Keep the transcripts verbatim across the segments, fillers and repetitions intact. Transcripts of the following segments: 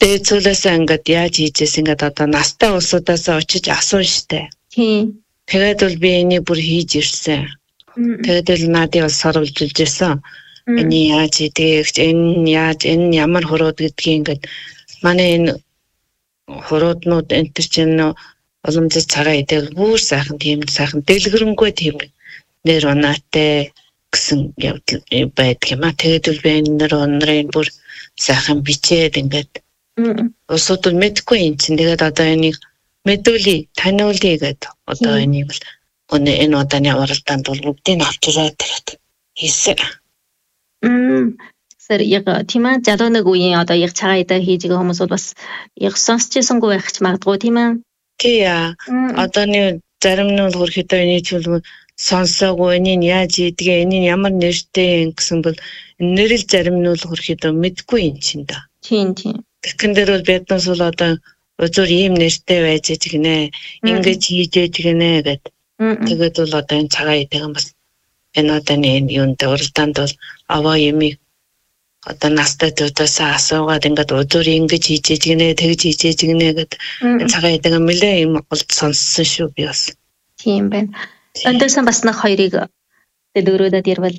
Тэгээ цулаасаа ингээд яаж хийжээс ингээд одоо настай улсуудаас очиж асууж штэ. Тийм. Тэгээд бол би энийг бүр хийж ирсэн. Тэгээд л надад бол сорволж илжсэн. Энэ яаж хийдэг, энэ яаж, энэ ямар хурууд гэдгийг ингээд манай энэ хурууднууд энэ төр чинь уламжлалт цагаан идэл бүр сайхан тийм сайхан дэлгэрэнгүй тийм нэр оноотой гэсэн явдал байдаг юм а. Тэгээд л би энэ нэр онорын бүр сайхан бичээд ингээд усууд л мэдгүй юм чинь. Тэгээд одоо энийг мэдүүлээ, таниулъя гэдэг. Одоо энийг бол өнөө энэ удааны уралдаанд бол бүгдийг авчираад тэгээд хийсэн. Мм. Сэр яг тийм ээ залуу нэг үеийн одоо яг цагаан идэ хийж байгаа хүмүүс бол бас яг сонсчихсангүй байх ч магадгүй тийм ээ. Тий яа. Одооны зарим нь бол хөрхөдөө энийг чулуу сонсоогүй, энийг яаж хийдгээ, энийг ямар нэртэй гэсэн бол нэрэл зарим нь бол хөрхөдөө мэдгүй юм чинь да. Тийм тийм. Тэгэн дээр бол биднээс бол одоо зөв ийм нэртэй байж гинэ, ингэж хийж гинэ гэд. Тэгээд бол одоо энэ цагаан идэг юм бас энэ одооны энэ юунд уралдаанд бол аваа юмыг одоо настай дуудаас асуугаад ингээд өдөр ингэж хийж гинэ, тэгж хийж гинэ гэд цагаан идэг мэлээ юм олд сонссон шүү би бас. Тийм байна. Өндөөсөн бас нэг хоёрыг дэлгэрүүлээд ярвал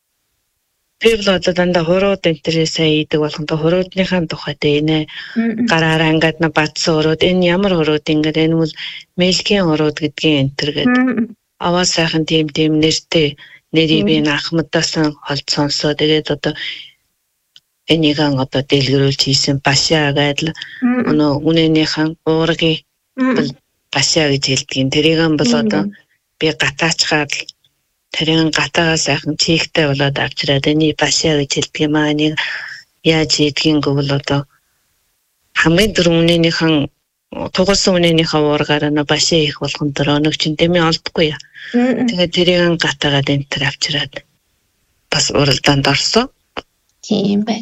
би бол одоо дандаа хурууд энтерээсээ идэг болохонтой хуруудныхаа тухайд энэ гараараа ингээд на бацсан хурууд энэ ямар хурууд ингээд энэ бол мэлгийн хурууд гэдгийн энтер гэдэг. Аваа сайхан тийм тийм нэртэй нэрийг би Ахмадаас холд сонсоо. Тэгээд одоо энийг одоо дэлгэрүүлж хийсэн башаа гэдэл өнөө үнэнийхэн уургийн башаа гэж хэлдэг. Тэрийг бол одоо би гатаачгаад тэрийн гатаа сайхан чигтэй болоод авчираад энийг башаа гэж хэлдэг юм аа. Энийг яаж хийдгийг бол одоо хамгийн дөрөвнийхэн тугасан үнэнийхээ уургаар нь башаа их болгон дөрөө нэг чинь дэмий олдохгүй яа. Тэгээд тэрийг гатаагаад энэ төр авчираад бас уралдаанд орсон. Тийм бай.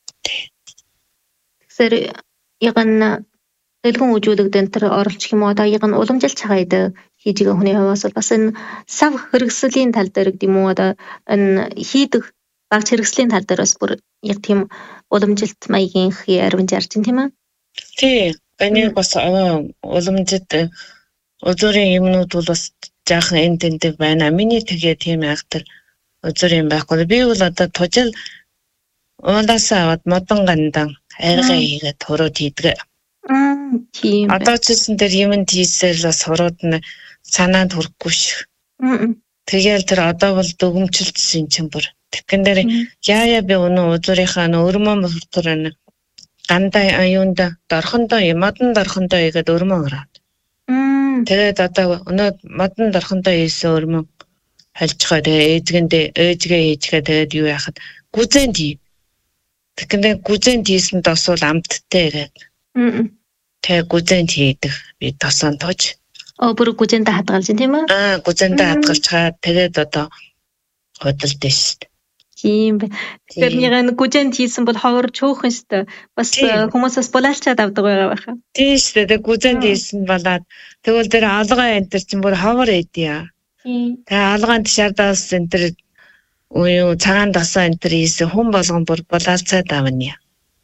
Сэр яг н дэлгэн үжүүлэгдэн тэр оролцох юм уу одоо яг н уламжлалт цагаан идэ хийж байгаа хүний хувьас бас энэ сав хэрэгслийн тал дээр гэдэг юм уу одоо энэ хийдэг багц хэрэгслийн тал дээр бас бүр яг тийм уламжлалт маягийн ярван жарч тийм ээ. Тий. Энэ бас уламжлалт өзөрийн юмнууд бол бас жаахан энд тэнтэй байна. Миний тэгээ тийм айхтар өзөр юм байхгүй. Би бол одоо тужил ундасаа аваад модон гандан айргаа хийгээд хурууд хийдэг. Мм тийм. Одоо ч гэсэн тэр юмд хийсээр бас хурууд нь санаанд хүрэхгүй шүү. Тэгэл тэр одоо бол дүгмжилсэн чинь бүр. Тэгэн дээр яая би өнөө үзүүрийнхаа өрмөн мөртөр энэ гандаа аюунда дорхондоо модон дорхондоо игээд өрмөн ороод. Тэгээд одоо өнөө модон дорхондоо ийсэн өрмөн хальчгаа тэгээ ээжгэндээ ээжгээ хийжгээ тэгээд юу яхад гүзэн тий. Тэгэн дээр гүзэн тийсэнд бас бол амттай гэдэг. Тэгээ гүзэн хийдэг би тосон тож. Оо бүр гүзэндээ хадгалж тийм ээ? Аа гүзэндээ хадгалж хаа тэгээд одоо хөдөлд шүү дээ. Тийм бэ. Тэгэхээр нэг гүзэнд хийсэн бол ховор чөөхөн шүү дээ. Бас хүмүүсээс булаалчаад авдаг байгаа байхаа. Тийм шүү дээ. Гүзэнд хийсэн болоод тэгвэл тэр алгаа энэ төр чинь бүр ховор эдээ. Тийм. Тэгээ алгаанд шаардаас энэ төр уу цагаан дасаа энэ төр хийсэн хүн болгон бүр булаалцаад авна.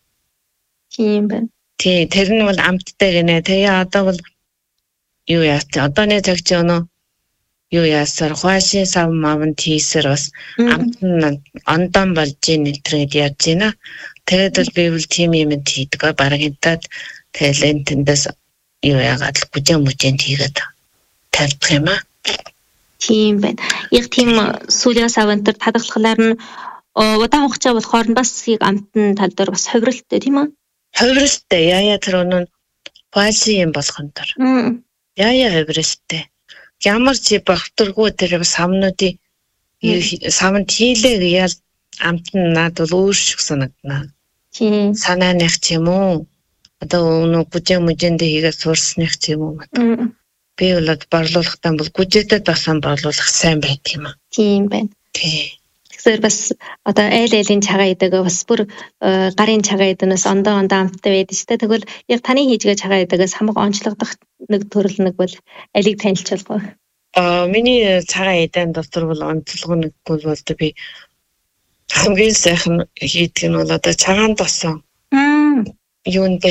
Тийм бэ. Тий, тэр нь бол амттай гинэ. Тэгээ одоо бол юу яа одооны цаг чи өнөө юу яасаар хуашийн сав мавнд хийсэр бас амт нь ондон болж ийн нэтрээд яаж ийна. Тэгээд бол би бол тийм юм хийдэг баг хинтад тэгэл энэ тэндээс юу яагаад л гүжэн мүжэнд хийгээд тавьдаг юм аа. Тийм байна. Яг тийм сүүлийн савантар хадгалахлаар нь удаан хугацаа болохоор нь бас яг амтны тал дээр бас хувиралтай тийм ээ. Хувиралтай яая тэр өнөө хуашийн юм болох нь дор. Яая хувиралтай. Ямар ч багтаргүй тэр самнуудын самд хийлээ яал амт нь над бол өөр шиг санагдана. Тийм. Санааных ч юм уу. Одоо өнөө гүжээ мүжэндээ хийгээд суурсных ч юм уу. Би бол борлуулахтаа бол гүжээтэй дасан борлуулах сайн байдаг юм аа. Тийм байна. Тий. Тэгэхээр бас одоо айл айлын цагаан идэг бас бүр гарын цагаан идэнээс ондоо ондоо амттай байдаг шүү дээ. Тэгвэл яг таны хийжгээ цагаан идэгээс хамаг онцлогдох нэг төрөл нэг бол алиг танилцуулах. Аа миний цагаан идэнд дотор бол онцлог нэг бол би хамгийн сайхан хийдэг нь бол одоо цагаан досон. Юунд